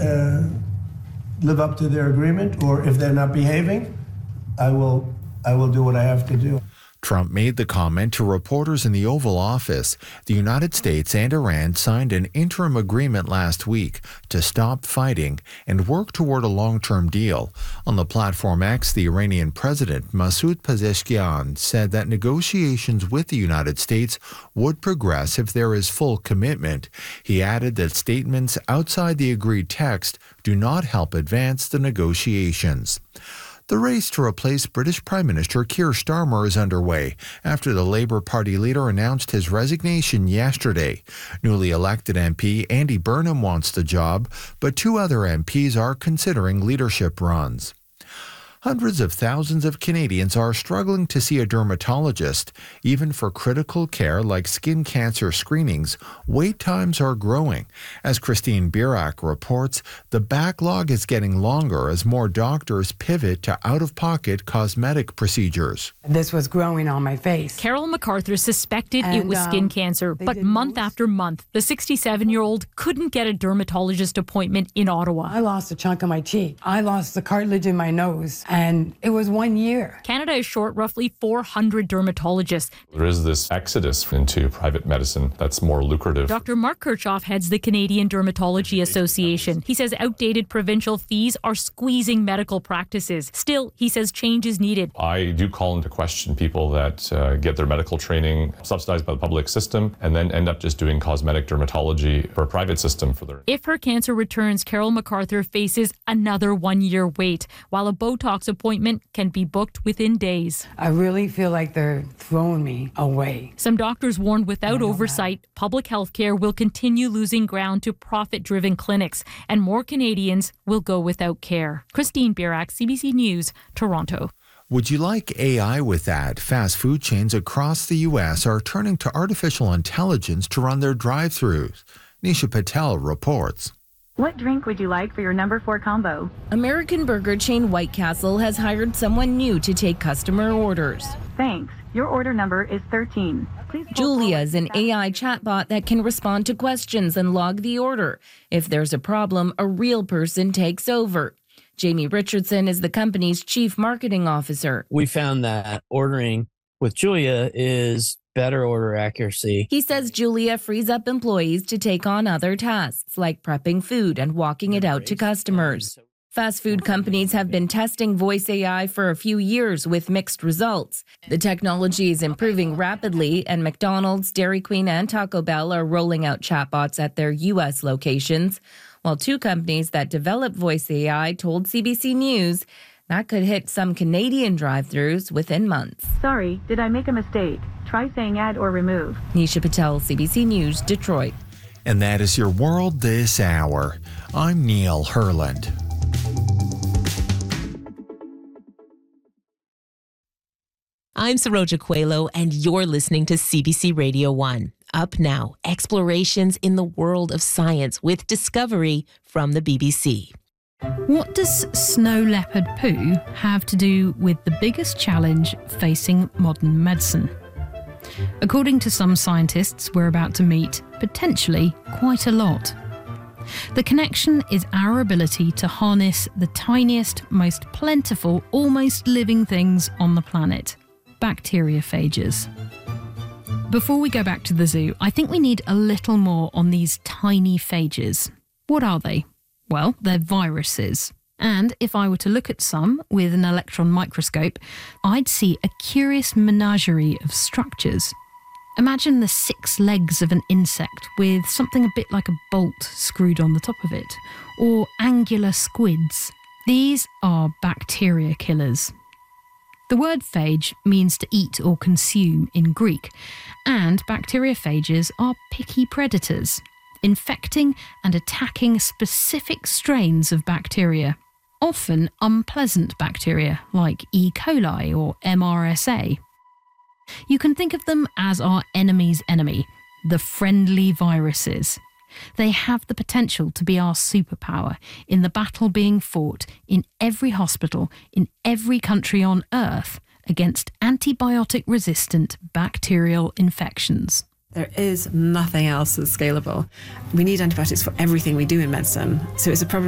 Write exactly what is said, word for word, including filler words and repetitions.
uh, live up to their agreement, or if they're not behaving, I will I will do what I have to do. Trump made the comment to reporters in the Oval Office. The United States and Iran signed an interim agreement last week to stop fighting and work toward a long-term deal. On the platform X, the Iranian president, Masoud Pezeshkian, said that negotiations with the United States would progress if there is full commitment. He added that statements outside the agreed text do not help advance the negotiations. The race to replace British Prime Minister Keir Starmer is underway after the Labour Party leader announced his resignation yesterday. Newly elected M P Andy Burnham wants the job, but two other M Ps are considering leadership runs. Hundreds of thousands of Canadians are struggling to see a dermatologist. Even for critical care like skin cancer screenings, wait times are growing. As Christine Birak reports, the backlog is getting longer as more doctors pivot to out-of-pocket cosmetic procedures. This was growing on my face. Carol MacArthur suspected and, it was skin um, cancer, but month notice. after month, the sixty-seven-year-old couldn't get a dermatologist appointment in Ottawa. I lost a chunk of my cheek. I lost the cartilage in my nose. And it was one year. Canada is short roughly four hundred dermatologists. There is this exodus into private medicine that's more lucrative. Doctor Mark Kirchhoff heads the Canadian Dermatology Association. He says outdated provincial fees are squeezing medical practices. Still, he says change is needed. I do call into question people that uh, get their medical training subsidized by the public system and then end up just doing cosmetic dermatology for a private system for their... If her cancer returns, Carol MacArthur faces another one-year wait, while a Botox appointment can be booked within days. I really feel like they're throwing me away. Some doctors warned without oversight, public health care will continue losing ground to profit-driven clinics, and more Canadians will go without care. Christine Birak, C B C News, Toronto. Would you like A I with that? Fast food chains across the U S are turning to artificial intelligence to run their drive-thrus. Nisha Patel reports. What drink would you like for your number four combo? American burger chain White Castle has hired someone new to take customer orders. Thanks. Your order number is thirteen. Please Julia is an A I chatbot that can respond to questions and log the order. If there's a problem, a real person takes over. Jamie Richardson is the company's chief marketing officer. We found that ordering with Julia is better order accuracy. He says Julia frees up employees to take on other tasks like prepping food and walking it out to customers. Fast food companies have been testing voice A I for a few years with mixed results. The technology is improving rapidly, and McDonald's, Dairy Queen, and Taco Bell are rolling out chatbots at their U S locations, while two companies that develop voice A I told C B C News that could hit some Canadian drive-thrus within months. Sorry, did I make a mistake? Try saying add or remove. Nisha Patel, C B C News, Detroit. And that is your world this hour. I'm Neil Herland. I'm Saroja Coelho, and you're listening to C B C Radio one. Up now, explorations in the world of science with Discovery from the B B C. What does snow leopard poo have to do with the biggest challenge facing modern medicine? According to some scientists, we're about to meet potentially quite a lot. The connection is our ability to harness the tiniest, most plentiful, almost living things on the planet, bacteriophages. Before we go back to the zoo, I think we need a little more on these tiny phages. What are they? Well, they're viruses. And if I were to look at some with an electron microscope, I'd see a curious menagerie of structures. Imagine the six legs of an insect with something a bit like a bolt screwed on the top of it, or angular squids. These are bacteria killers. The word phage means to eat or consume in Greek, and bacteriophages are picky predators, infecting and attacking specific strains of bacteria, often unpleasant bacteria like E. coli or M R S A. You can think of them as our enemy's enemy, the friendly viruses. They have the potential to be our superpower in the battle being fought in every hospital, in every country on Earth, against antibiotic-resistant bacterial infections. There is nothing else that's scalable. We need antibiotics for everything we do in medicine. So it's a problem